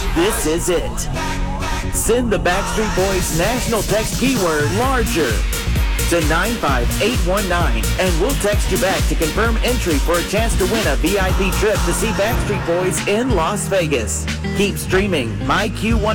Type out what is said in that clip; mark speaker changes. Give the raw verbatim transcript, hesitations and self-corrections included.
Speaker 1: This is it. Send the Backstreet Boys national text keyword LARGER to nine five eight one nine, and we'll text you back to confirm entry for a chance to win a V I P trip to see Backstreet Boys in Las Vegas. Keep streaming My Q one